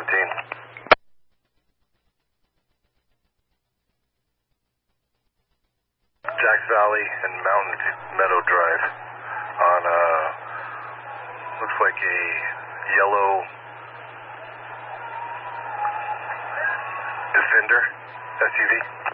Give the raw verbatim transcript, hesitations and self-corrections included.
seventeen. Jack Valley and Mountain Meadow Drive on, uh, looks like a yellow Defender S U V.